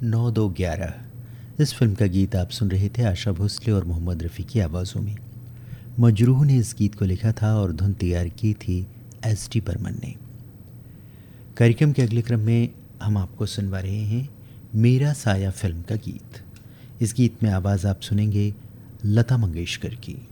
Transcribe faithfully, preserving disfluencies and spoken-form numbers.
नौ दो ग्यारह। इस फिल्म का गीत आप सुन रहे थे आशा भोसले और मोहम्मद रफ़ी की आवाज़ों में। मजरूह ने इस गीत को लिखा था और धुन तैयार की थी एस टी बर्मन ने। कार्यक्रम के अगले क्रम में हम आपको सुनवा रहे हैं मेरा साया फिल्म का गीत। इस गीत में आवाज़ आप सुनेंगे लता मंगेशकर की।